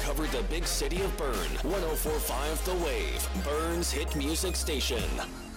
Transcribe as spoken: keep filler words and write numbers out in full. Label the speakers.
Speaker 1: covered the big city of Bern. one oh four point five The Wave, Bern's hit music station.